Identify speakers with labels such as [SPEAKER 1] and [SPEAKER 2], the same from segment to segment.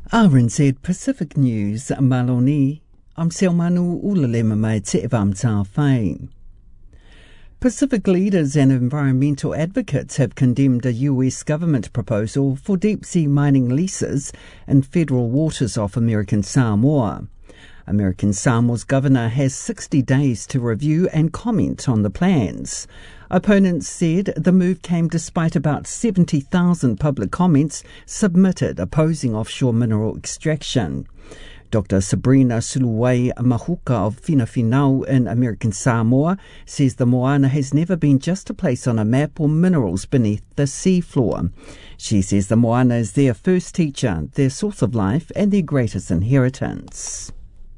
[SPEAKER 1] RNZ Pacific News, Maloni. I'm Selmanu Ulalema mai te evamta whai. Pacific leaders and environmental advocates have condemned a US government proposal for deep-sea mining leases in federal waters off American Samoa. American Samoa's governor has 60 days to review and comment on the plans. Opponents said the move came despite about 70,000 public comments submitted opposing offshore mineral extraction. Dr. Sabrina Suluwai Mahuka of Finau in American Samoa says the moana has never been just a place on a map or minerals beneath the seafloor. She says the moana is their first teacher, their source of life and their greatest inheritance.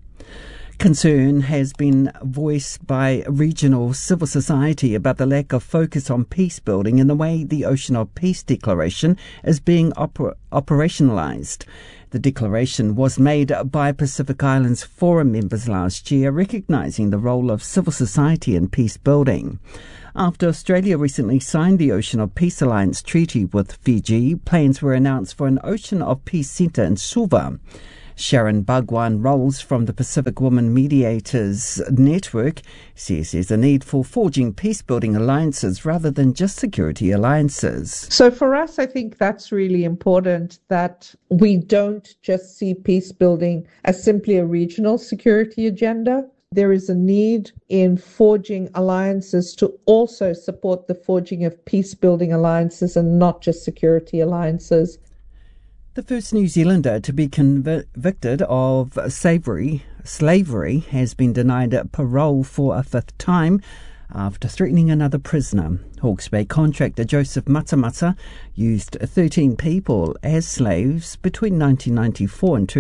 [SPEAKER 1] Concern has been voiced by regional civil society about the lack of focus on peace building in the way the Ocean of Peace Declaration is being operationalised. The declaration was made by Pacific Islands Forum members last year, recognising the role of civil society in peace building. After Australia recently signed the Ocean of Peace Alliance Treaty with Fiji, plans were announced for an Ocean of Peace Centre in Suva. Sharon Bhagwan Rolls from the Pacific Women Mediators Network says there's a need for forging peace-building alliances rather than just security alliances.
[SPEAKER 2] So for us, I think that's really important, that we don't just see peace-building as simply a regional security agenda. There is a need in forging alliances to also support the forging of peace-building alliances and not just security alliances.
[SPEAKER 1] The first New Zealander to be convicted of slavery has been denied parole for a fifth time after threatening another prisoner. Hawke's Bay contractor Joseph Matamata used 13 people as slaves between 1994 and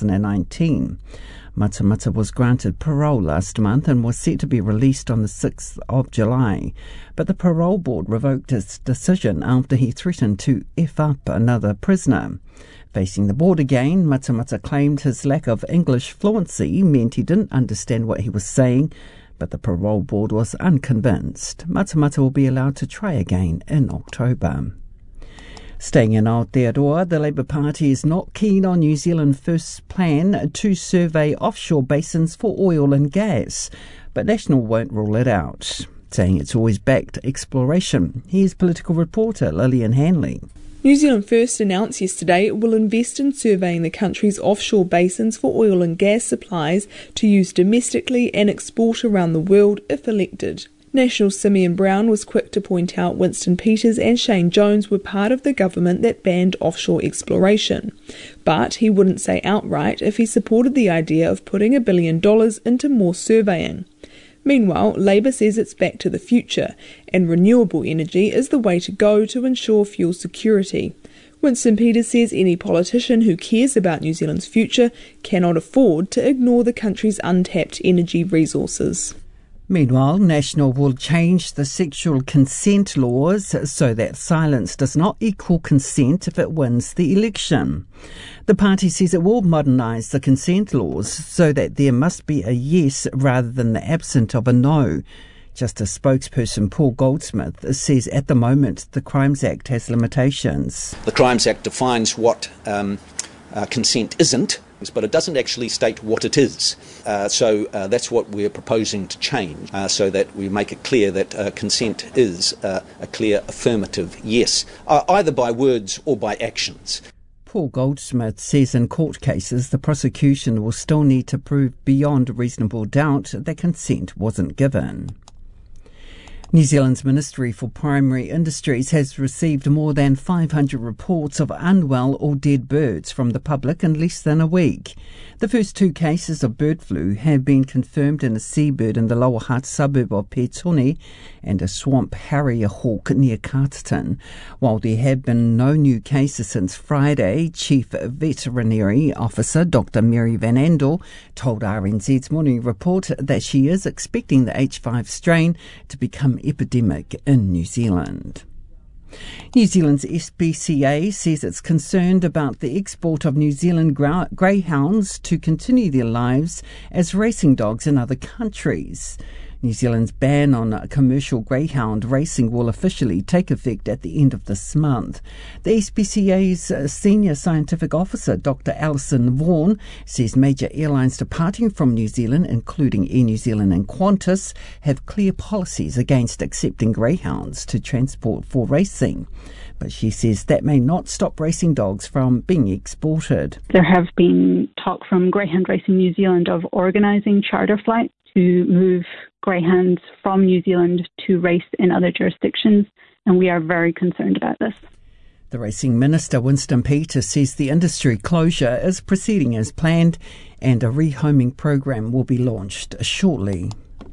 [SPEAKER 1] 2019. Matamata was granted parole last month and was set to be released on the 6th of July. But the parole board revoked its decision after he threatened to F up another prisoner. Facing the board again, Matamata claimed his lack of English fluency meant he didn't understand what he was saying, but the parole board was unconvinced. Matamata will be allowed to try again in October. Staying in Aotearoa, the Labour Party is not keen on New Zealand First's plan to survey offshore basins for oil and gas, but National won't rule it out, saying it's always backed exploration. Here's political reporter Lillian Hanley.
[SPEAKER 3] New Zealand First announced yesterday it will invest in surveying the country's offshore basins for oil and gas supplies to use domestically and export around the world if elected. National Simeon Brown was quick to point out Winston Peters and Shane Jones were part of the government that banned offshore exploration. But he wouldn't say outright if he supported the idea of putting $1 billion into more surveying. Meanwhile, Labour says it's back to the future, and renewable energy is the way to go to ensure fuel security. Winston Peters says any politician who cares about New Zealand's future cannot afford to ignore the country's untapped energy resources.
[SPEAKER 1] Meanwhile, National will change the sexual consent laws so that silence does not equal consent if it wins the election. The party says it will modernise the consent laws so that there must be a yes rather than the absence of a no. Justice spokesperson Paul Goldsmith says at the moment the Crimes Act has limitations.
[SPEAKER 4] The Crimes Act defines what consent isn't, but it doesn't actually state what it is. So that's what we're proposing to change, so that we make it clear that consent is a clear affirmative yes, either by words or by actions.
[SPEAKER 1] Paul Goldsmith says in court cases the prosecution will still need to prove beyond reasonable doubt that consent wasn't given. New Zealand's Ministry for Primary Industries has received more than 500 reports of unwell or dead birds from the public in less than a week. The first 2 cases of bird flu have been confirmed in a seabird in the Lower Hutt suburb of Petone and a swamp harrier hawk near Carterton. While there have been no new cases since Friday, Chief Veterinary Officer Dr. Mary Van Andel told RNZ's Morning Report that she is expecting the H5 strain to become epidemic in New Zealand. New Zealand's SPCA says it's concerned about the export of New Zealand greyhounds to continue their lives as racing dogs in other countries. New Zealand's ban on commercial greyhound racing will officially take effect at the end of this month. The SPCA's Senior Scientific Officer, Dr. Alison Vaughan, says major airlines departing from New Zealand, including Air New Zealand and Qantas, have clear policies against accepting greyhounds to transport for racing. But she says that may not stop racing dogs from being exported.
[SPEAKER 5] There have been talk from Greyhound Racing New Zealand of organising charter flights to move greyhounds from New Zealand to race in other jurisdictions, and we are very concerned about this.
[SPEAKER 1] The Racing Minister, Winston Peters, says the industry closure is proceeding as planned and a rehoming program will be launched shortly.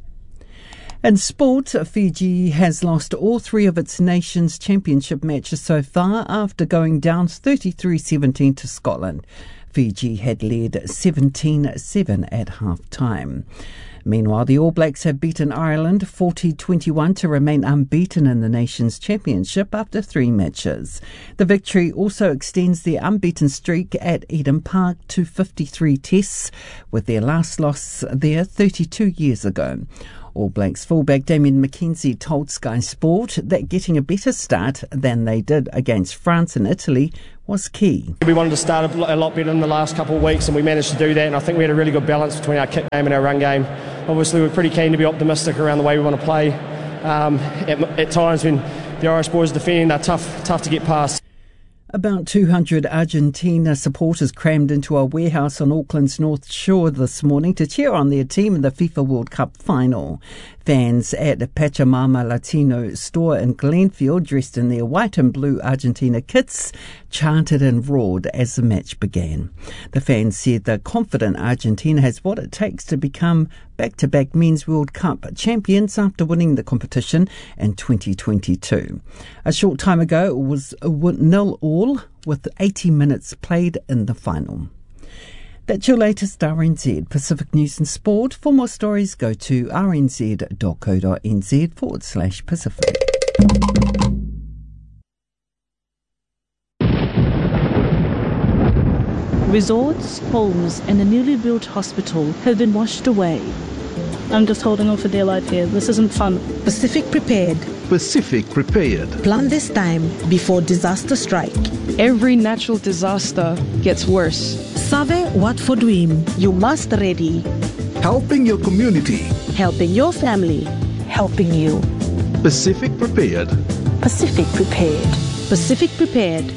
[SPEAKER 1] In sport, Fiji has lost all three of its nations championship matches so far after going down 33-17 to Scotland. Fiji had led 17-7 at half-time. Meanwhile, the All Blacks have beaten Ireland 40-21 to remain unbeaten in the nations championship after 3 matches. The victory also extends their unbeaten streak at Eden Park to 53 tests, with their last loss there 32 years ago. All Blacks fullback Damien McKenzie told Sky Sport that getting a better start than they did against France and Italy was key.
[SPEAKER 6] We wanted to start a lot better in the last couple of weeks, and we managed to do that, and I think we had a really good balance between our kick game and our run game. Obviously, we're pretty keen to be optimistic around the way we want to play. At times when the Irish boys are defending, they're tough to get past.
[SPEAKER 1] About 200 Argentina supporters crammed into a warehouse on Auckland's North Shore this morning to cheer on their team in the FIFA World Cup final. Fans at the Pachamama Latino store in Glenfield, dressed in their white and blue Argentina kits, chanted and roared as the match began. The fans said they're confident Argentina has what it takes to become back-to-back Men's World Cup champions after winning the competition in 2022. A short time ago, it was 0-0 with 80 minutes played in the final. That's your latest RNZ Pacific News and Sport. For more stories, go to rnz.co.nz/Pacific.
[SPEAKER 7] Resorts, homes and a newly built hospital have been washed away.
[SPEAKER 8] I'm just holding on for dear life here. This isn't fun.
[SPEAKER 9] Pacific Prepared.
[SPEAKER 10] Pacific Prepared.
[SPEAKER 9] Plan this time before disaster strike.
[SPEAKER 11] Every natural disaster gets worse.
[SPEAKER 9] Save what for dream. You must ready.
[SPEAKER 10] Helping your community.
[SPEAKER 9] Helping your family. Helping you.
[SPEAKER 10] Pacific Prepared.
[SPEAKER 7] Pacific Prepared.
[SPEAKER 9] Pacific Prepared.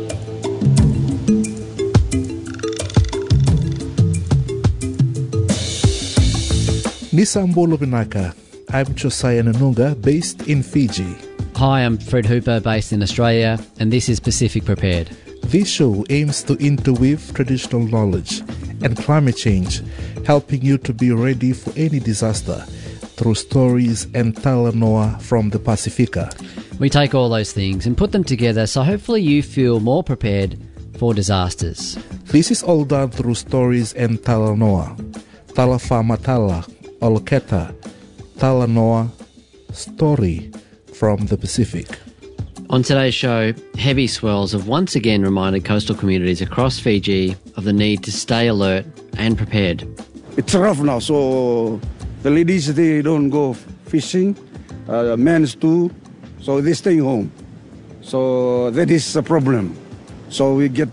[SPEAKER 12] Nisambolo Binaka. I'm Josiah Nanunga, based in Fiji.
[SPEAKER 13] Hi, I'm Fred Hooper, based in Australia, and this is Pacific Prepared.
[SPEAKER 12] This show aims to interweave traditional knowledge and climate change, helping you to be ready for any disaster through stories and talanoa from the Pacifica.
[SPEAKER 13] We take all those things and put them together so hopefully you feel more prepared for disasters.
[SPEAKER 12] This is all done through stories and talanoa. Talafa Matala, Olketa, Talanoa, story from the Pacific.
[SPEAKER 13] On today's show, heavy swells have once again reminded coastal communities across Fiji of the need to stay alert and prepared.
[SPEAKER 14] It's rough now, so the ladies, they don't go fishing, men too, so they stay home. So that is a problem. So we get,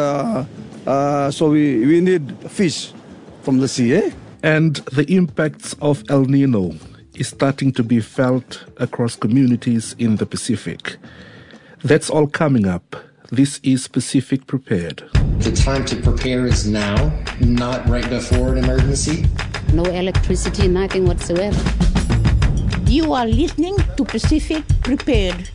[SPEAKER 14] we need fish from the sea, eh?
[SPEAKER 12] And the impacts of El Nino is starting to be felt across communities in the Pacific. That's all coming up. This is Pacific Prepared.
[SPEAKER 15] The time to prepare is now, not right before an emergency.
[SPEAKER 16] No electricity, nothing whatsoever.
[SPEAKER 17] You are listening to Pacific Prepared.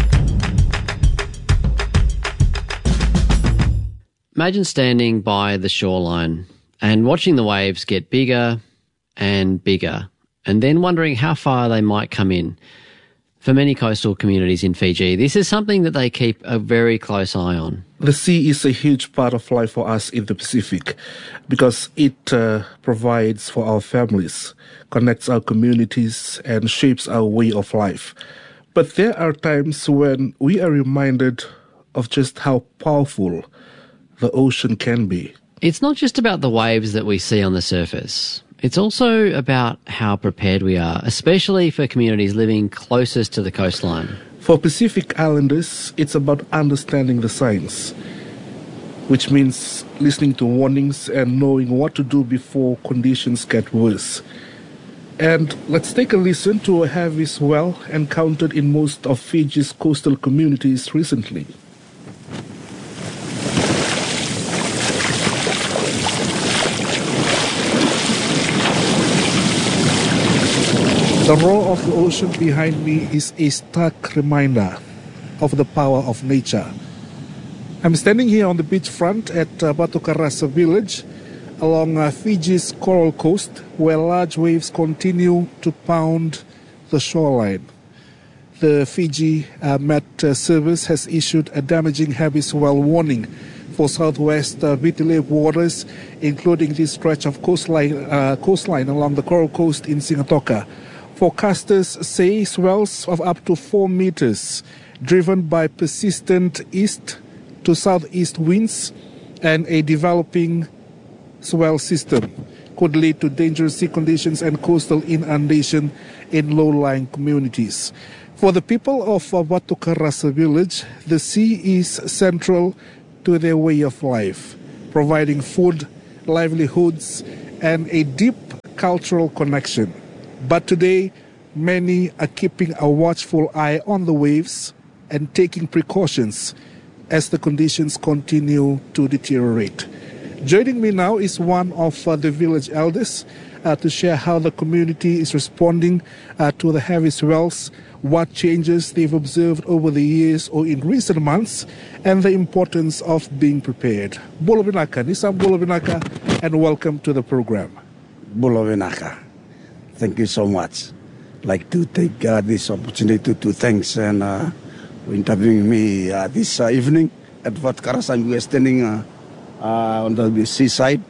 [SPEAKER 13] Imagine standing by the shoreline and watching the waves get bigger and bigger, and then wondering how far they might come in. For many coastal communities in Fiji, this is something that they keep a very close eye on.
[SPEAKER 12] The sea is a huge part of life for us in the Pacific because it provides for our families, connects our communities, and shapes our way of life. But there are times when we are reminded of just how powerful the ocean can be.
[SPEAKER 13] It's not just about the waves that we see on the surface. It's also about how prepared we are, especially for communities living closest to the coastline.
[SPEAKER 12] For Pacific Islanders, it's about understanding the signs, which means listening to warnings and knowing what to do before conditions get worse. And let's take a listen to a heavy swell encountered in most of Fiji's coastal communities recently. The roar of the ocean behind me is a stark reminder of the power of nature. I'm standing here on the beachfront at Batu Karasa village along Fiji's coral coast, where large waves continue to pound the shoreline. The Fiji Met Service has issued a damaging heavy swell warning for southwest Viti waters, including this stretch of coastline along the coral coast in Sigatoka. Forecasters say swells of up to 4 meters, driven by persistent east to southeast winds and a developing swell system, could lead to dangerous sea conditions and coastal inundation in low-lying communities. For the people of Batu Karasa village, the sea is central to their way of life, providing food, livelihoods, and a deep cultural connection. But today, many are keeping a watchful eye on the waves and taking precautions as the conditions continue to deteriorate. Joining me now is one of the village elders to share how the community is responding to the heavy swells, what changes they've observed over the years or in recent months, and the importance of being prepared. Bolo Vinaka, Nisam Bolo Vinaka, and welcome to the program.
[SPEAKER 14] Bolo Vinaka. Thank you so much. I'd like to take this opportunity to thanks and for interviewing me this evening at Batu Karasa. We are standing on the seaside.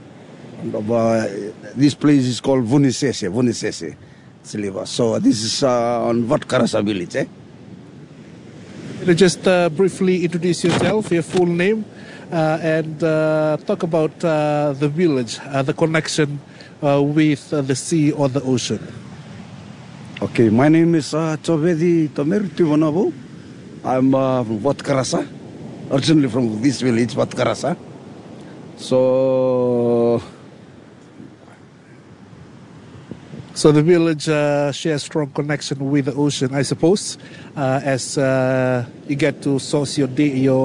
[SPEAKER 14] This place is called Vunisese. So this is on Batu Karasa village.
[SPEAKER 12] Just briefly introduce yourself, your full name, and talk about the village, the connection with the sea or the ocean.
[SPEAKER 14] Okay, my name is Chovedi Tomeru Tivonabu. I'm from Batu Karasa, originally from this village, Batu Karasa. So
[SPEAKER 12] the village shares strong connection with the ocean, I suppose, as you get to source your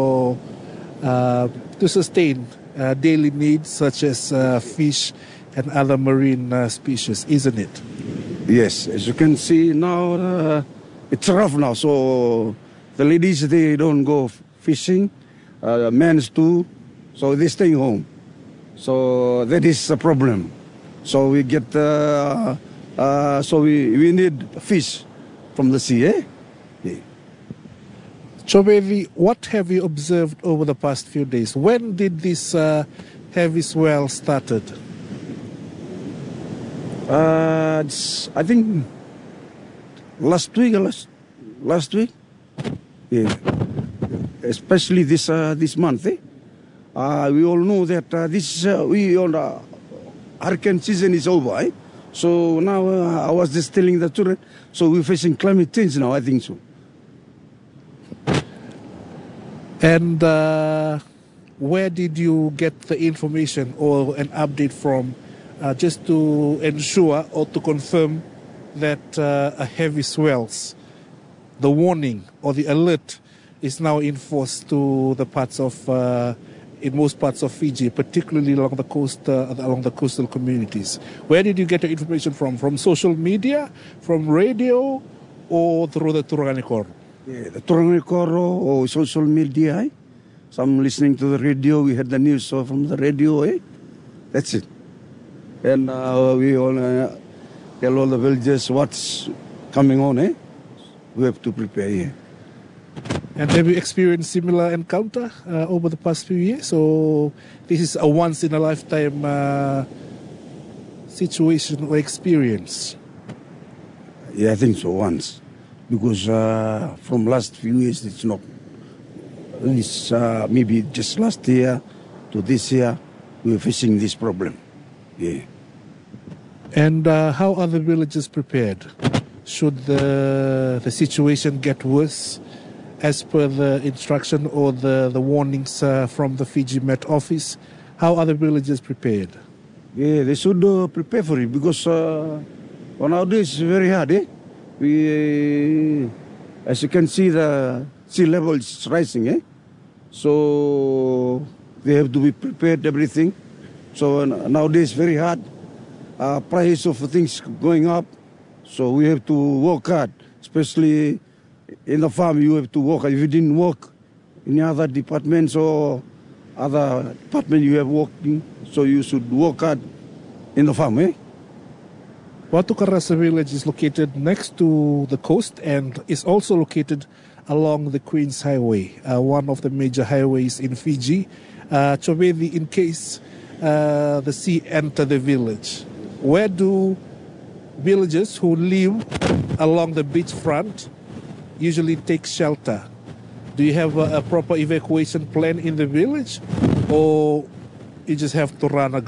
[SPEAKER 12] to sustain daily needs such as fish and other marine species, isn't it?
[SPEAKER 14] Yes, as you can see now, it's rough now. So the ladies, they don't go fishing, men too, so they stay home. So that is a problem. So we get, so we need fish from the sea, eh? Yeah.
[SPEAKER 12] Chovedi, what have you observed over the past few days? When did this heavy swell started?
[SPEAKER 14] I think last week. Yeah. Especially this month. We all know that hurricane season is over. Eh? So now I was just telling the children. So we're facing climate change now. I think so.
[SPEAKER 12] And where did you get the information or an update from? Just to ensure or to confirm that a heavy swells, the warning or the alert is now enforced to the parts of, in most parts of Fiji, particularly along the coast, along the coastal communities. Where did you get the information from? From social media, from radio, or through the Turangani Koro?
[SPEAKER 14] Yeah, the Turangani Koro or social media. Eh? Some listening to the radio, we heard the news from the radio. Eh? That's it. And we all tell all the villagers what's coming on. Eh? We have to prepare here.
[SPEAKER 12] And have you experienced similar encounter over the past few years? Or this is a once-in-a-lifetime situation or experience?
[SPEAKER 14] Yeah, I think so, once. Because from last few years, it's not. It's maybe just last year to this year, we were facing this problem. Yeah.
[SPEAKER 12] And how are the villagers prepared? Should the situation get worse as per the instruction or the warnings from the Fiji Met office? How are the villagers prepared?
[SPEAKER 14] Yeah, they should prepare for it because nowadays it's very hard. As you can see, the sea level is rising. So they have to be prepared, everything. So nowadays very hard. Price of things going up. So we have to work hard, especially in the farm. You have to work. If you didn't work in other departments or other department you have worked in, so you should work hard in the farm.
[SPEAKER 12] Watu Karasa village is located next to the coast and is also located along the Queen's Highway, one of the major highways in Fiji. Chovedi, in case the sea enter the village, where do villagers who live along the beachfront usually take shelter? Do you have a proper evacuation plan in the village, or you just have to run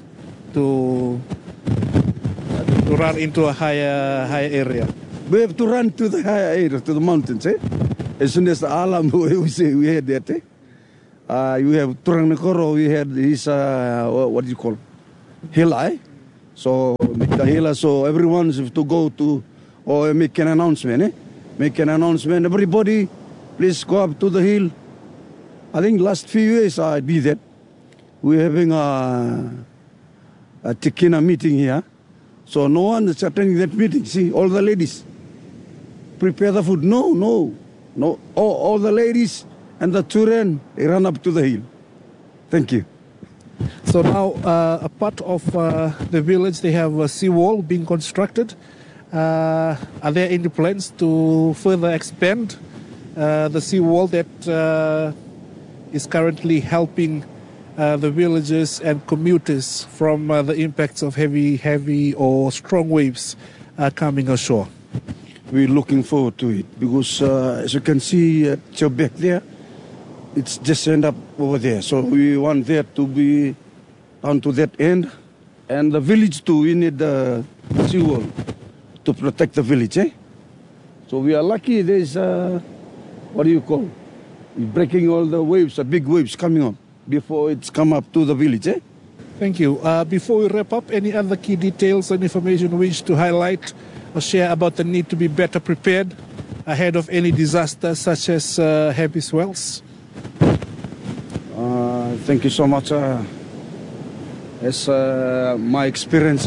[SPEAKER 12] into a higher area?
[SPEAKER 14] We have to run to the higher area, to the mountains. As soon as the alarm, we say we had that. You have Turanakoro, we had his, what do you call, Hila. So make the Hila, so everyone has to go to, or make an announcement. Make an announcement. Everybody, please go up to the hill. I think last few years I did that. We're having a Tikina meeting here. So no one is attending that meeting. See, all the ladies prepare the food. No. All the ladies and the children, they run up to the hill. Thank you.
[SPEAKER 12] So now, a part of the village, they have a seawall being constructed. Are there any plans to further expand the seawall that is currently helping the villagers and commuters from the impacts of heavy or strong waves coming ashore?
[SPEAKER 14] We're looking forward to it because, as you can see at your back there, it's just end up over there. So we want that to be down to that end. And the village too, we need the seawall to protect the village. So we are lucky there's, what do you call, breaking all the waves, the big waves coming up before it's come up to the village.
[SPEAKER 12] Thank you. Before we wrap up, any other key details and information you wish to highlight or share about the need to be better prepared ahead of any disaster such as heavy swells?
[SPEAKER 14] Thank you so much. As my experience,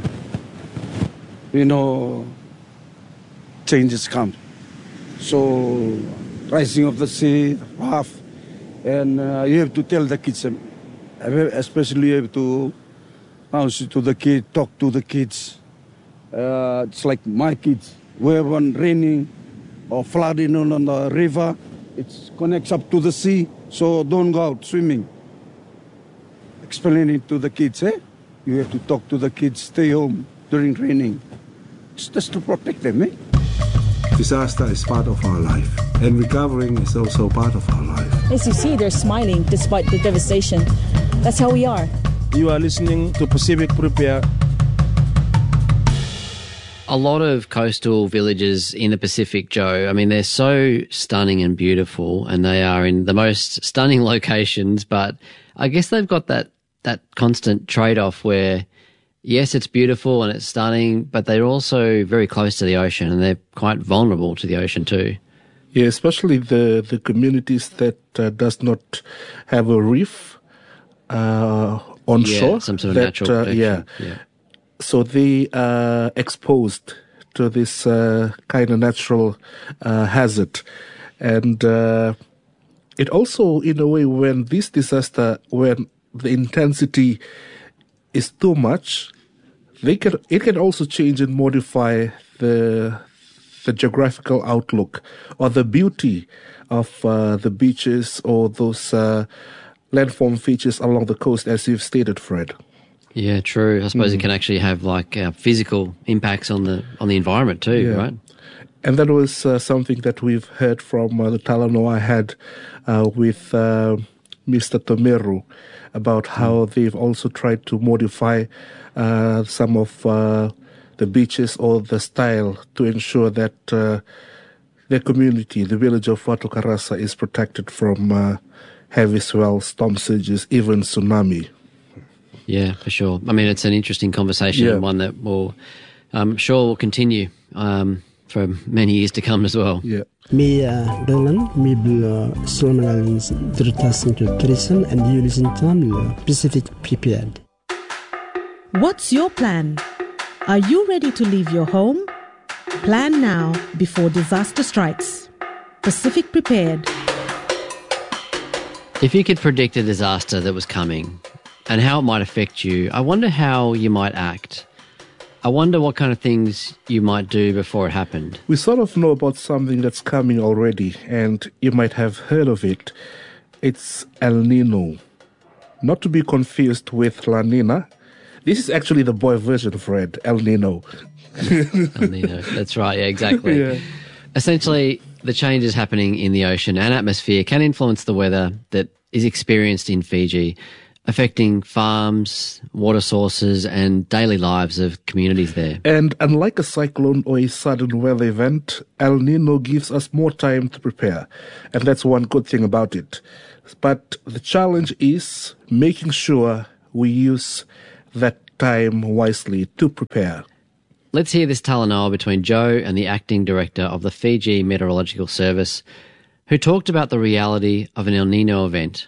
[SPEAKER 14] changes come. So rising of the sea, rough, and you have to tell the kids, especially you have to announce to the kids, talk to the kids. It's like my kids, when raining or flooding on the river, it connects up to the sea, so don't go out swimming. Explain it to the kids, You have to talk to the kids, stay home during raining. It's just to protect them,
[SPEAKER 18] Disaster is part of our life, and recovering is also part of our life.
[SPEAKER 19] As you see, they're smiling despite the devastation. That's how we are.
[SPEAKER 20] You are listening to Pacific Prepare.
[SPEAKER 13] A lot of coastal villages in the Pacific, Joe, I mean, they're so stunning and beautiful, and they are in the most stunning locations, but I guess they've got that constant trade-off where, yes, it's beautiful and it's stunning, but they're also very close to the ocean, and they're quite vulnerable to the ocean too.
[SPEAKER 12] Yeah, especially the communities that does not have a reef on shore.
[SPEAKER 13] Some sort of natural protection.
[SPEAKER 12] Yeah. So they are exposed to this kind of natural hazard. And it also, in a way, when this disaster, when the intensity is too much, it can also change and modify the geographical outlook or the beauty of the beaches or those landform features along the coast, as you've stated, Fred.
[SPEAKER 13] Yeah, true. I suppose it can actually have like physical impacts on the environment too, right?
[SPEAKER 12] And that was something that we've heard from the Talanoa had with Mr. Tomeru about how they've also tried to modify some of the beaches or the style to ensure that their community, the village of Watu Karasa, is protected from heavy swells, storm surges, even tsunami.
[SPEAKER 13] Yeah, for sure. I mean, it's an interesting conversation and one that I'm sure will continue for many years to come as well.
[SPEAKER 12] Yeah.
[SPEAKER 21] Mi dalan mi bla slomanalins dritasin to Trison and you listen to Pacific Prepared.
[SPEAKER 9] What's your plan? Are you ready to leave your home? Plan now before disaster strikes. Pacific Prepared.
[SPEAKER 13] If you could predict a disaster that was coming and how it might affect you, I wonder how you might act. I wonder what kind of things you might do before it happened.
[SPEAKER 12] We sort of know about something that's coming already, and you might have heard of it. It's El Nino. Not to be confused with La Nina. This is actually the boy version, Fred. El Nino.
[SPEAKER 13] El Nino. That's right. Yeah, exactly. Yeah. Essentially, the changes happening in the ocean and atmosphere can influence the weather that is experienced in Fiji, affecting farms, water sources and daily lives of communities there.
[SPEAKER 12] And unlike a cyclone or a sudden weather event, El Nino gives us more time to prepare. And that's one good thing about it. But the challenge is making sure we use that time wisely to prepare.
[SPEAKER 13] Let's hear this talanoa between Joe and the acting director of the Fiji Meteorological Service, who talked about the reality of an El Nino event.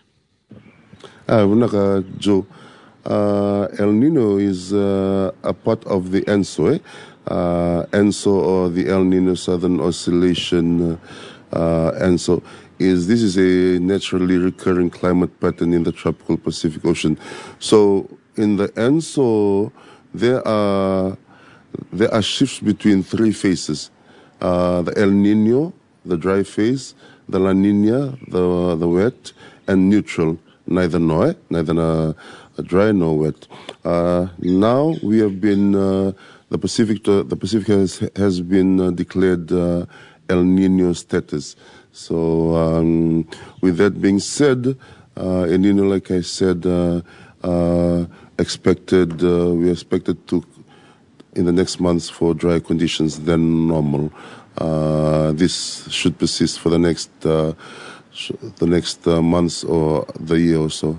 [SPEAKER 22] Joe, El Nino is a part of the ENSO, ENSO or the El Nino Southern Oscillation. ENSO this is a naturally recurring climate pattern in the tropical Pacific Ocean. So in the ENSO, there are shifts between three phases: the El Nino, the dry phase; the La Nina, the wet; and neutral. Neither dry nor wet. Now we have been the Pacific has been declared El Nino status. So with that being said, El Nino, like I said, we expected to in the next months for dry conditions than normal. This should persist for the next months or the year or so.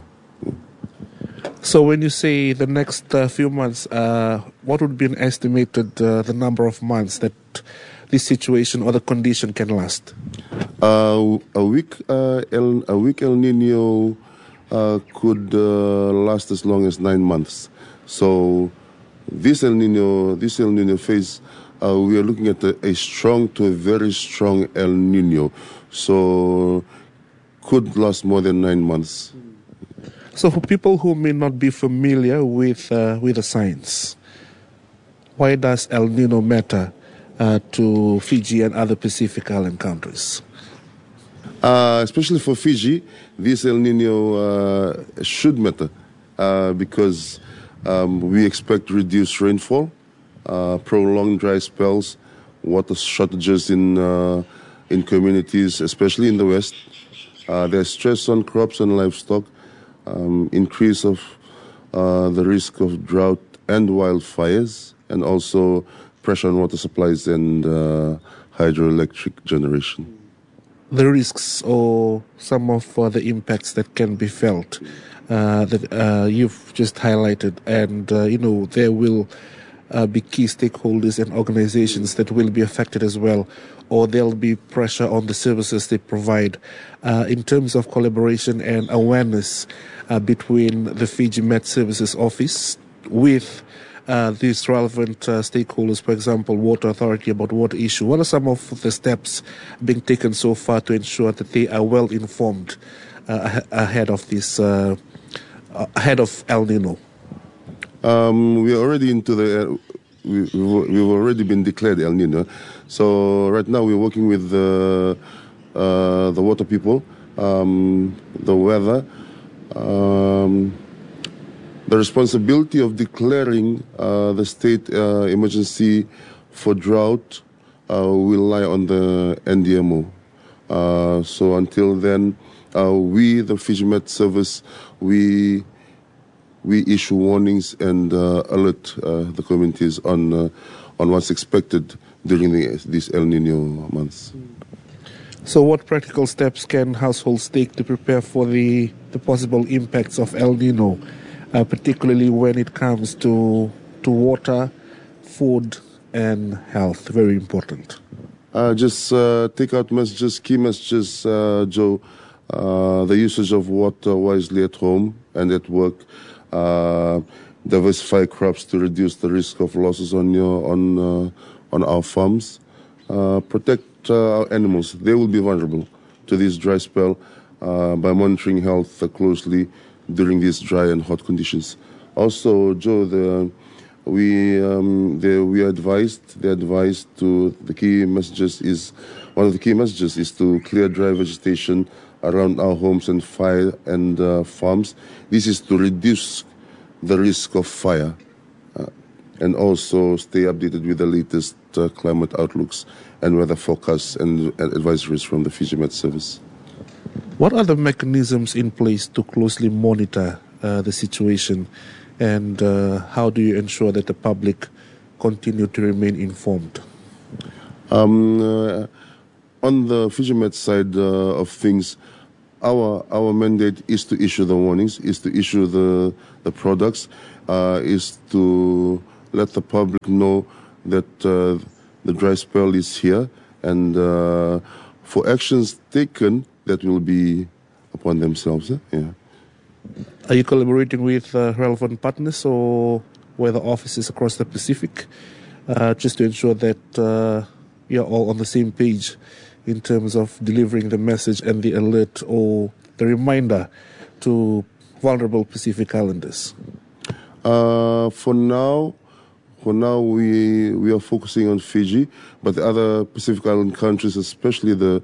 [SPEAKER 12] So when you say the next few months, what would be an estimated the number of months that this situation or the condition can last?
[SPEAKER 22] A week El Nino could last as long as 9 months. So this El Nino phase, we are looking at a strong to a very strong El Nino. So could last more than 9 months.
[SPEAKER 12] So for people who may not be familiar with the science, why does El Nino matter to Fiji and other Pacific Island countries?
[SPEAKER 22] Especially for Fiji, this El Nino should matter because we expect reduced rainfall, prolonged dry spells, water shortages in communities, especially in the West. There's stress on crops and livestock, increase of the risk of drought and wildfires, and also pressure on water supplies and hydroelectric generation.
[SPEAKER 12] The risks or some of the impacts that can be felt that you've just highlighted, and there will be key stakeholders and organizations that will be affected as well, or there'll be pressure on the services they provide in terms of collaboration and awareness between the Fiji Met Services Office with these relevant stakeholders, for example, Water Authority about water issue. What are some of the steps being taken so far to ensure that they are well informed ahead of this, ahead of El Nino?
[SPEAKER 22] We are already into we've already been declared El Nino. So right now we're working with the water people, the weather. The responsibility of declaring the state emergency for drought will lie on the NDMO. So until then, we, the FijiMet service, we issue warnings and alert the communities on what's expected during these El Nino months.
[SPEAKER 12] So what practical steps can households take to prepare for the possible impacts of El Nino, particularly when it comes to water, food, and health? Very important.
[SPEAKER 22] Just take out messages, key messages, Joe. The usage of water wisely at home and at work. Diversify crops to reduce the risk of losses on our farms. Protect our animals. They will be vulnerable to this dry spell by monitoring health closely during these dry and hot conditions. Also, Joe, we are advised. They're advised to the key messages is one of the key messages is to clear dry vegetation around our homes and fire and farms. This is to reduce the risk of fire and also stay updated with the latest climate outlooks and weather forecasts and advisories from the FijiMet service.
[SPEAKER 12] What are the mechanisms in place to closely monitor the situation, and how do you ensure that the public continue to remain informed?
[SPEAKER 22] On the FijiMet side of things, our mandate is to issue the warnings, is to issue the products, is to let the public know that the dry spell is here, and for actions taken that will be upon themselves. Yeah.
[SPEAKER 12] Are you collaborating with relevant partners or weather offices across the Pacific just to ensure that you're all on the same page in terms of delivering the message and the alert or the reminder to vulnerable Pacific Islanders?
[SPEAKER 22] For now, we are focusing on Fiji, but the other Pacific Island countries, especially the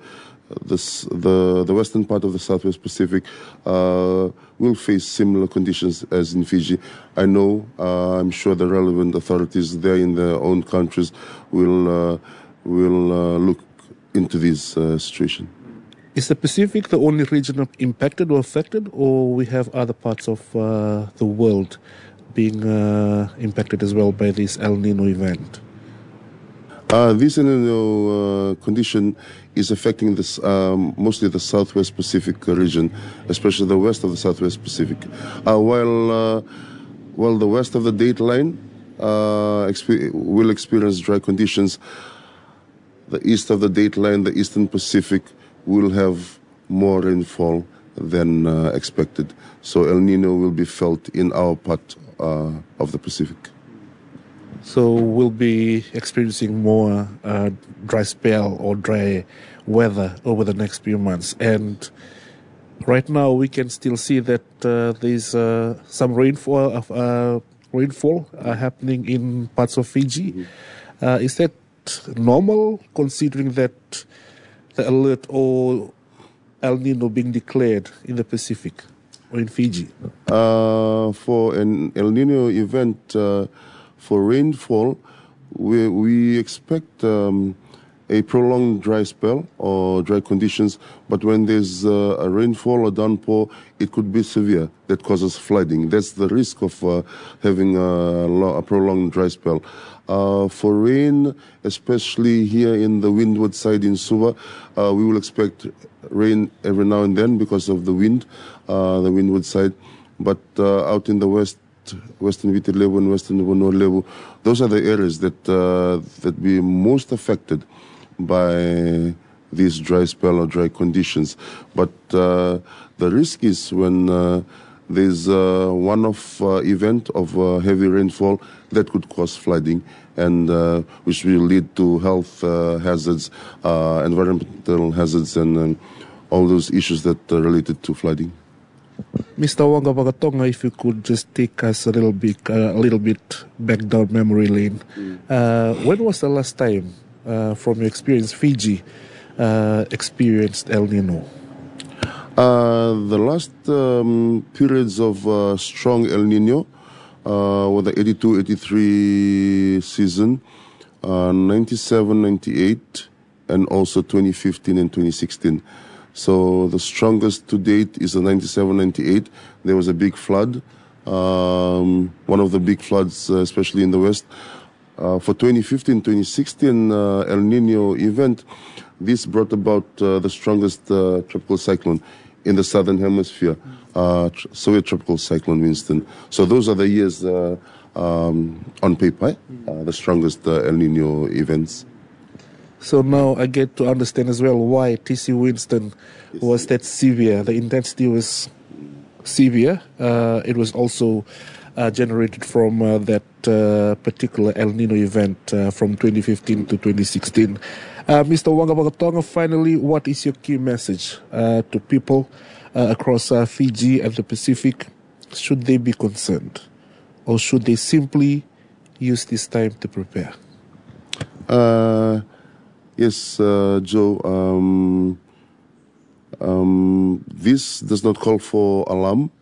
[SPEAKER 22] western part of the Southwest Pacific, will face similar conditions as in Fiji. I know, I'm sure the relevant authorities there in their own countries will look into this situation.
[SPEAKER 12] Is the Pacific the only region impacted or affected, or we have other parts of the world being impacted as well by this El Nino event?
[SPEAKER 22] This El Nino condition is affecting mostly the Southwest Pacific region, especially the west of the Southwest Pacific. While the west of the dateline will experience dry conditions, the east of the dateline, the Eastern Pacific, will have more rainfall than expected. So El Nino will be felt in our part of the Pacific.
[SPEAKER 12] So we'll be experiencing more dry spell or dry weather over the next few months. And right now we can still see that there's some rainfall happening in parts of Fiji. Is that normal, considering that the alert or El Nino being declared in the Pacific or in Fiji?
[SPEAKER 22] For an El Nino event, for rainfall, we expect a prolonged dry spell or dry conditions, but when there's a rainfall or downpour, it could be severe. That causes flooding. That's the risk of having a prolonged dry spell. For rain, especially here in the windward side in Suva, we will expect rain every now and then because of the wind, the windward side. But out in the Western Viti Levu and Western Vonua Levu, those are the areas that be most affected by this dry spell or dry conditions. But the risk is when there's a one-off event of heavy rainfall that could cause flooding, and which will lead to health hazards, environmental hazards, and all those issues that are related to flooding.
[SPEAKER 12] Mr. Wanga Wagatonga, if you could just take us a little bit back down memory lane. When was the last time, from your experience, Fiji experienced El Nino?
[SPEAKER 22] The last periods of strong El Nino were the 82-83 season, 97-98, and also 2015 and 2016. So the strongest to date is the 97-98. There was a big flood, one of the big floods, especially in the west. For 2015-2016 El Nino event, this brought about the strongest tropical cyclone in the southern hemisphere, Soviet tropical cyclone Winston. So those are the years on paper, the strongest El Nino events.
[SPEAKER 12] So now I get to understand as well why TC Winston was that severe. The intensity was severe. It was also generated from that particular El Nino event from 2015 to 2016. Mr. Wangabakatonga, finally, what is your key message to people across Fiji and the Pacific? Should they be concerned, or should they simply use this time to prepare?
[SPEAKER 22] Yes, Joe. This does not call for alarm.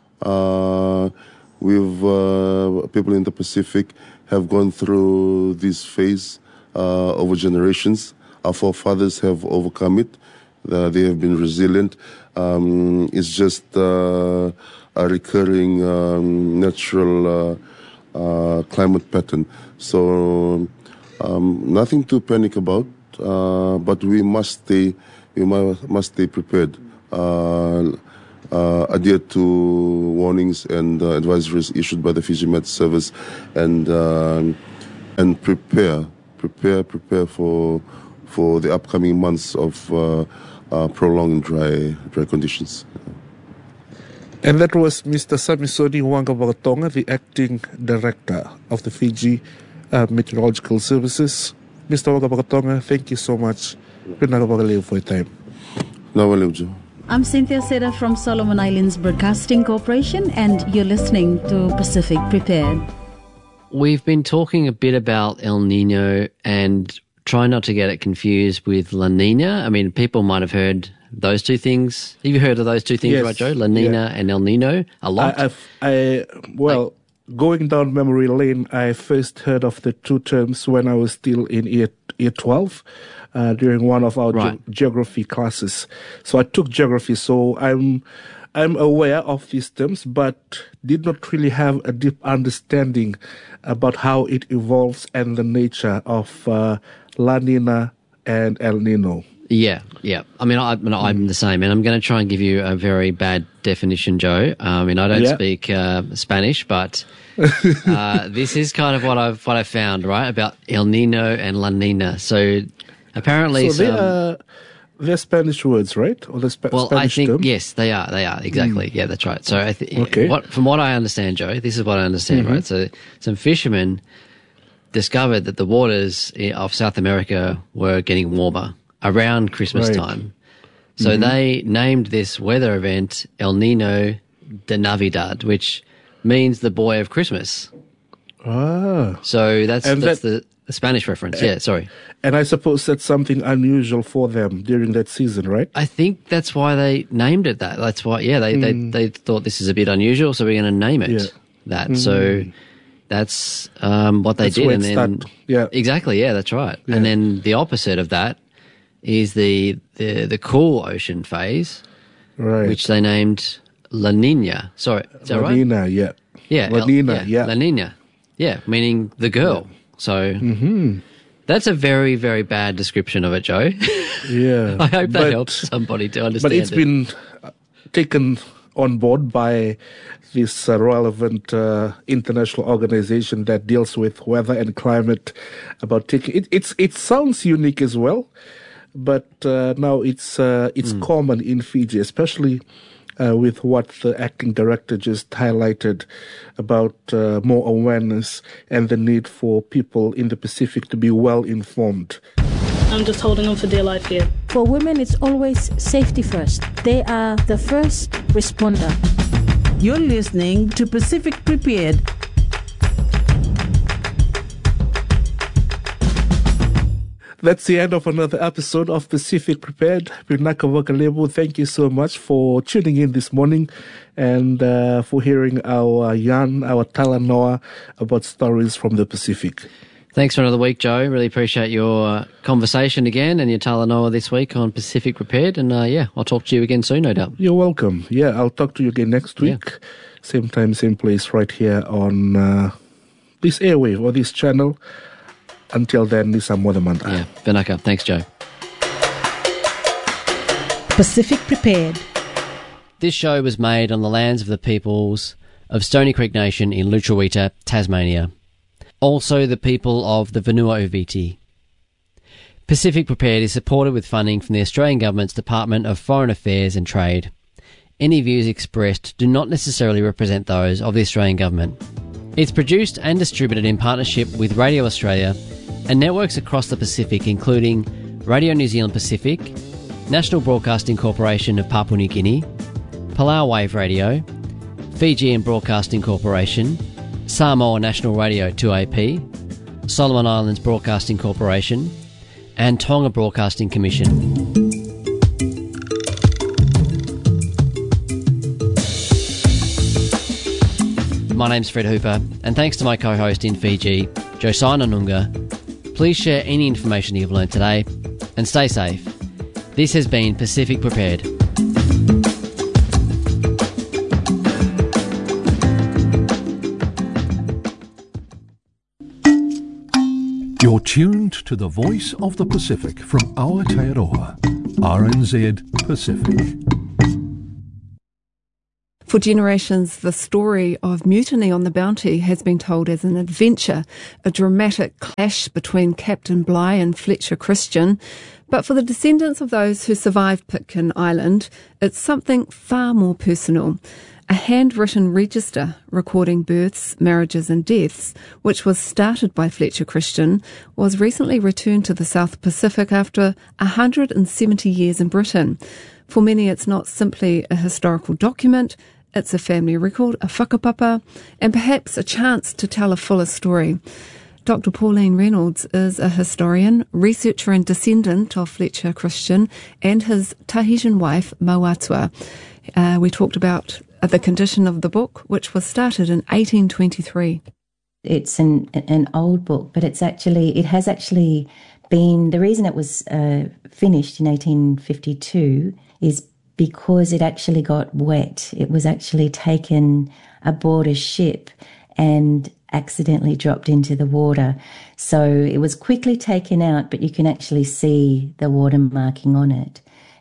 [SPEAKER 22] People in the Pacific have gone through this phase over generations. Our forefathers have overcome it. They have been resilient. It's just a recurring natural climate pattern. So nothing to panic about. But we must stay prepared. Adhere to warnings and advisories issued by the Fiji Met Service, and prepare for the upcoming months of prolonged dry conditions.
[SPEAKER 12] And that was Mr. Samisoni Wangabakatonga, the acting director of the Fiji Meteorological Services. Mr. Wangabakatonga, thank you so much for your time.
[SPEAKER 2] I'm Cynthia Seda from Solomon Islands Broadcasting Corporation, and you're listening to Pacific Prepared.
[SPEAKER 13] We've been talking a bit about El Nino and try not to get it confused with La Nina. I mean, people might have heard those two things. Have you heard of those two things, right, Joe? La Nina and El Nino a lot?
[SPEAKER 12] Going down memory lane, I first heard of the two terms when I was still in year 12 during one of our geography classes. So I took geography, so I'm aware of these terms, but did not really have a deep understanding about how it evolves and the nature of La Nina and El Nino.
[SPEAKER 13] Yeah. I mean, I'm the same, and I'm going to try and give you a very bad definition, Joe. I mean, I don't speak Spanish, but this is kind of what I've found, right, about El Nino and La Nina. So apparently,
[SPEAKER 12] they're Spanish words, right? Or Spanish
[SPEAKER 13] I think
[SPEAKER 12] term?
[SPEAKER 13] Yes, they are exactly. Yeah, that's right. So from what I understand, Joe, this is what I understand, right? So some fishermen discovered that the waters of South America were getting warmer around Christmas time. So they named this weather event El Nino de Navidad, which means the boy of Christmas.
[SPEAKER 12] Ah.
[SPEAKER 13] So that's the Spanish reference. Sorry.
[SPEAKER 12] And I suppose that's something unusual for them during that season, right?
[SPEAKER 13] I think that's why they named it that. That's why, they thought this is a bit unusual, so we're going to name it that. So that's what they did.
[SPEAKER 12] And then,
[SPEAKER 13] exactly, that's right. Yeah. And then the opposite of that is the cool ocean phase, which they named La Nina. Sorry, is that right?
[SPEAKER 12] La Nina, yeah.
[SPEAKER 13] La Nina, La Nina. Yeah, meaning the girl. So that's a very, very bad description of it, Joe.
[SPEAKER 12] Yeah.
[SPEAKER 13] I hope that helps somebody to understand it.
[SPEAKER 12] But it's been taken on board by this relevant international organization that deals with weather and climate. About taking it sounds unique as well, but now it's common in Fiji, especially with what the acting director just highlighted about more awareness and the need for people in the Pacific to be well informed.
[SPEAKER 8] I'm just holding on for dear life here.
[SPEAKER 17] For women, it's always safety first. They are the first responder.
[SPEAKER 7] You're listening to Pacific Prepared.
[SPEAKER 12] That's the end of another episode of Pacific Prepared. Pinaka Wakalebu, thank you so much for tuning in this morning and for hearing our yarn, our talanoa about stories from the Pacific.
[SPEAKER 13] Thanks for another week, Joe. Really appreciate your conversation again and your talanoa this week on Pacific Prepared. And I'll talk to you again soon, no doubt.
[SPEAKER 12] You're welcome. Yeah, I'll talk to you again next week. Yeah. Same time, same place, right here on this airwave or this channel. Until then, this is Mother Manta.
[SPEAKER 13] Yeah, Vinaka. Thanks, Joe.
[SPEAKER 9] Pacific Prepared.
[SPEAKER 13] This show was made on the lands of the peoples of Stony Creek Nation in Lutruwita, Tasmania. Also the people of the Vanua Uviti. Pacific Prepared is supported with funding from the Australian Government's Department of Foreign Affairs and Trade. Any views expressed do not necessarily represent those of the Australian Government. It's produced and distributed in partnership with Radio Australia and networks across the Pacific, including Radio New Zealand Pacific, National Broadcasting Corporation of Papua New Guinea, Palau Wave Radio, Fijian Broadcasting Corporation, Samoa National Radio 2AP, Solomon Islands Broadcasting Corporation, and Tonga Broadcasting Commission. My name's Fred Hooper, and thanks to my co-host in Fiji, Josiah Nunga. Please share any information you've learned today, and stay safe. This has been Pacific Prepared.
[SPEAKER 3] You're tuned to the voice of the Pacific from Aotearoa, RNZ Pacific.
[SPEAKER 11] For generations, the story of Mutiny on the Bounty has been told as an adventure, a dramatic clash between Captain Bligh and Fletcher Christian. But for the descendants of those who survived Pitcairn Island, it's something far more personal. A handwritten register recording births, marriages and deaths, which was started by Fletcher Christian, was recently returned to the South Pacific after 170 years in Britain. For many, it's not simply a historical document, it's a family record, a whakapapa, and perhaps a chance to tell a fuller story. Dr. Pauline Reynolds is a historian, researcher and descendant of Fletcher Christian and his Tahitian wife, Mauatua. We talked about the condition of the book, which was started in 1823.
[SPEAKER 4] It's an old book, but it has actually been, the reason it was finished in 1852 is because it actually got wet. It was actually taken aboard a ship and accidentally dropped into the water. So it was quickly taken out, but you can actually see the water marking on it.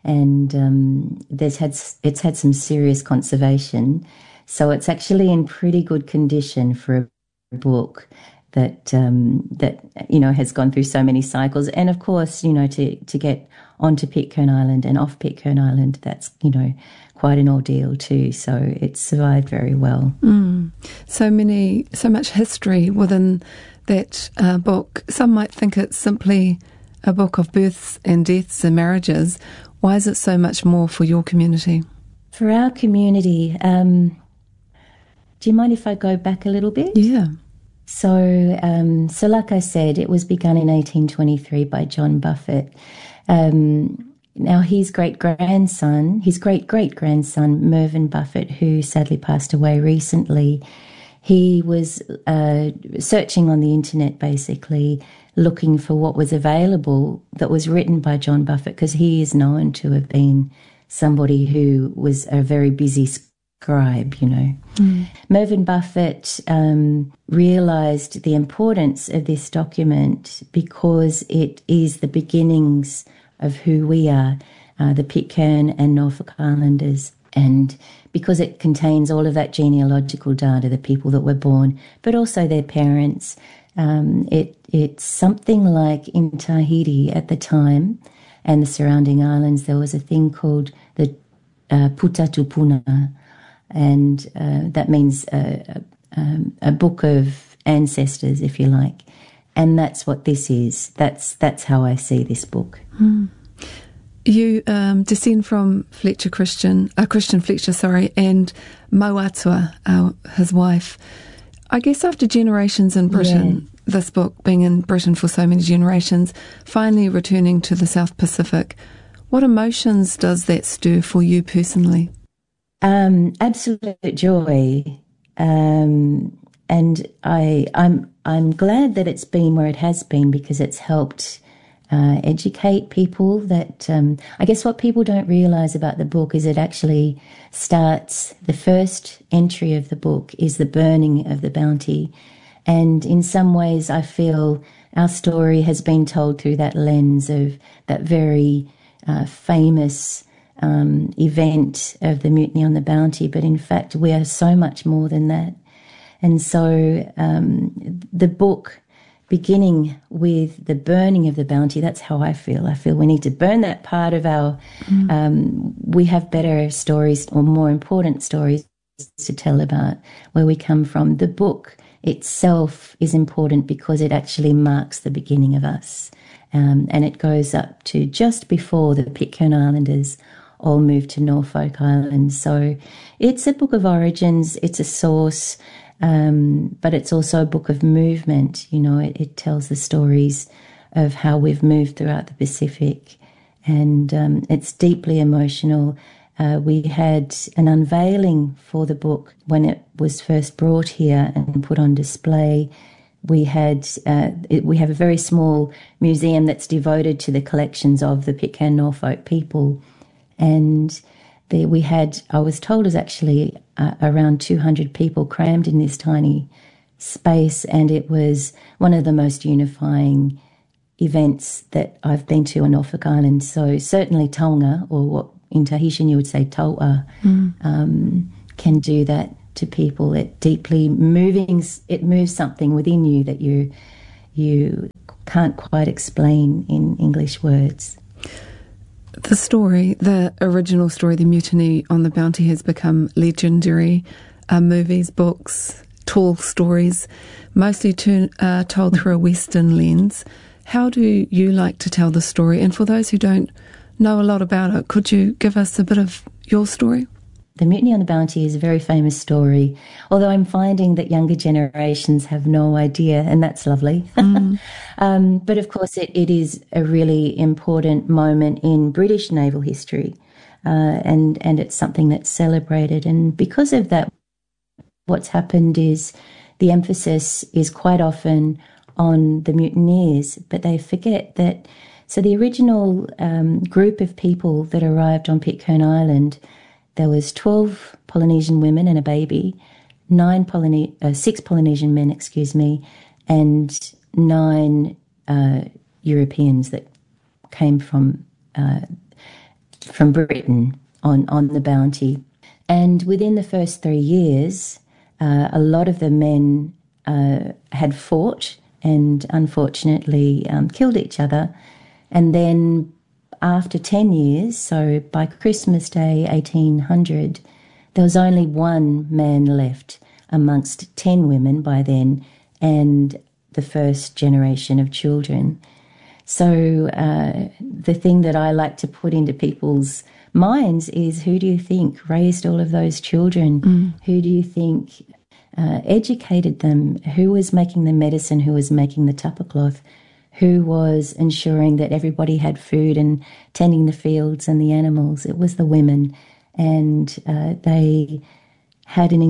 [SPEAKER 4] And it's had some serious conservation. So it's actually in pretty good condition for a book that has gone through so many cycles. And of course, to get onto Pitcairn Island and off Pitcairn Island, that's, quite an ordeal too. So it's survived very well.
[SPEAKER 11] So much history within that book. Some might think it's simply a book of births and deaths and marriages. Why is it so much more for your community?
[SPEAKER 4] For our community, do you mind if I go back a little bit?
[SPEAKER 11] Yeah.
[SPEAKER 4] So like I said, it was begun in 1823 by John Buffett. Now his great-great-grandson, Mervyn Buffett, who sadly passed away recently, he was searching on the internet, basically, looking for what was available that was written by John Buffett, because he is known to have been somebody who was a very busy scribe, Mervyn Buffett realised the importance of this document because it is the beginnings of who we are, the Pitcairn and Norfolk Islanders, and because it contains all of that genealogical data, the people that were born, but also their parents. It's something like in Tahiti at the time and the surrounding islands, there was a thing called the Puta Tupuna, and that means a book of ancestors, if you like. And that's what this is. That's how I see this book.
[SPEAKER 11] You descend from Christian Fletcher, and Mauatua, his wife. I guess after generations in Britain, this book being in Britain for so many generations, finally returning to the South Pacific, what emotions does that stir for you personally?
[SPEAKER 4] Absolute joy. And I'm glad that it's been where it has been, because it's helped educate people. That I guess what people don't realise about the book is it actually starts, the first entry of the book is the burning of the Bounty, and in some ways I feel our story has been told through that lens of that very famous event of the Mutiny on the Bounty, but in fact we are so much more than that. And so the book, beginning with the burning of the Bounty, that's how I feel. I feel we need to burn that part of our... we have better stories, or more important stories, to tell about where we come from. The book itself is important because it actually marks the beginning of us. And it goes up to just before the Pitcairn Islanders all moved to Norfolk Island. So it's a book of origins, it's a source, but it's also a book of movement. You know, it tells the stories of how we've moved throughout the Pacific, and it's deeply emotional. We had an unveiling for the book when it was first brought here and put on display. We have a very small museum that's devoted to the collections of the Pitcairn Norfolk people, and we had, I was told, is actually around 200 people crammed in this tiny space, and it was one of the most unifying events that I've been to on Norfolk Island. So certainly Taonga, or what in Tahitian you would say Tau'a, can do that to people. It deeply it moves something within you that you can't quite explain in English words.
[SPEAKER 11] The story, the original story, the Mutiny on the Bounty, has become legendary. Movies, books, tall stories, mostly told through a Western lens. How do you like to tell the story? And for those who don't know a lot about it, could you give us a bit of your story?
[SPEAKER 4] The Mutiny on the Bounty is a very famous story, although I'm finding that younger generations have no idea, and that's lovely. But of course it is a really important moment in British naval history, and it's something that's celebrated. And because of that, what's happened is the emphasis is quite often on the mutineers, but they forget that, so the original group of people that arrived on Pitcairn Island, there was 12 Polynesian women and a baby, 6 Polynesian men, and 9 Europeans that came from Britain on the Bounty. And within the first 3 years, a lot of the men had fought and unfortunately killed each other. And then after 10 years, so by Christmas Day 1800, there was only 1 man left amongst 10 women by then and the first generation of children. So the thing that I like to put into people's minds is, who do you think raised all of those children? Who do you think educated them? Who was making the medicine? Who was making the tapa cloth? Who was ensuring that everybody had food and tending the fields and the animals? It was the women. And they had an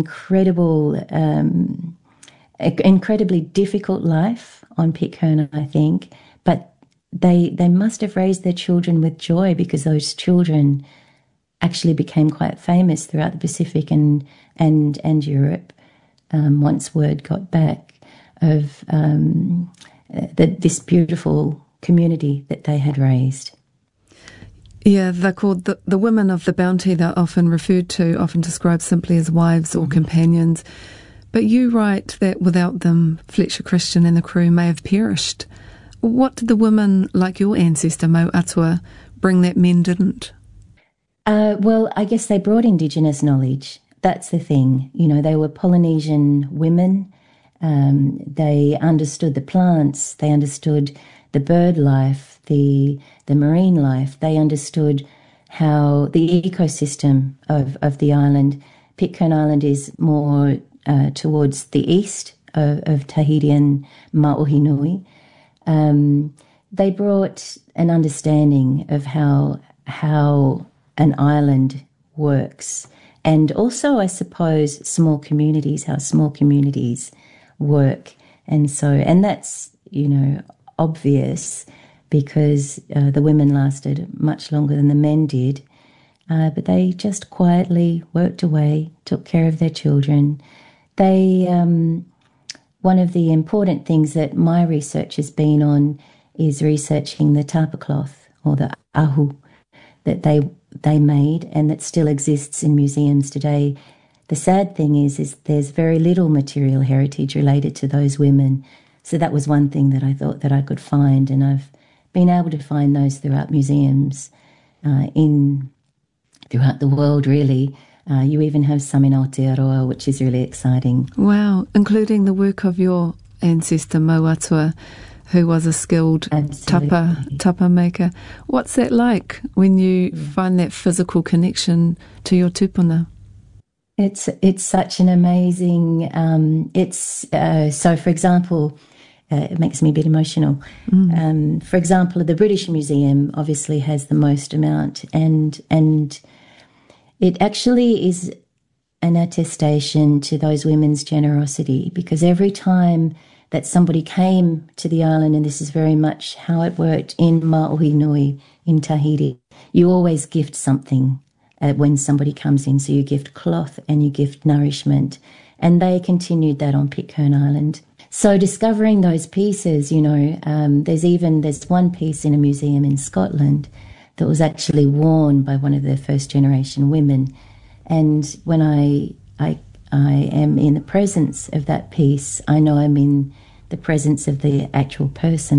[SPEAKER 4] incredibly difficult life on Pitcairn, I think. But they must have raised their children with joy, because those children actually became quite famous throughout the Pacific and Europe once word got back of this beautiful community that they had raised.
[SPEAKER 11] Yeah, they're called the women of the Bounty. They're often referred to, often described simply as wives or companions. But you write that without them, Fletcher Christian and the crew may have perished. What did the women, like your ancestor Mau Atua, bring that men didn't?
[SPEAKER 4] Well, I guess they brought Indigenous knowledge. That's the thing. You know, they were Polynesian women. They understood the plants, they understood the bird life, the marine life. They understood how the ecosystem of the island. Pitcairn Island is more towards the east of Tahiti and Mauhinui. They brought an understanding of how an island works And also, I suppose, small communities, how small communities work. And that's, obvious because the women lasted much longer than the men did. But they just quietly worked away, took care of their children. One of the important things that my research has been on is researching the tapa cloth, or the ahu, that they made and that still exists in museums today. The sad thing is there's very little material heritage related to those women. So that was one thing that I thought that I could find, and I've been able to find those throughout museums throughout the world, really. You even have some in Aotearoa, which is really exciting.
[SPEAKER 11] Wow, including the work of your ancestor, Mauatua, who was a skilled tapa maker. What's that like when you find that physical connection to your tupuna?
[SPEAKER 4] It's such an amazing... so, for example... it makes me a bit emotional. For example, the British Museum obviously has the most amount, and it actually is an attestation to those women's generosity, because every time that somebody came to the island, and this is very much how it worked in Ma'ohinui in Tahiti, you always gift something when somebody comes in. So you gift cloth and you gift nourishment, and they continued that on Pitcairn Island. So discovering those pieces, there's one piece in a museum in Scotland that was actually worn by one of the first generation women. And when I am in the presence of that piece, I know I'm in the presence of the actual person.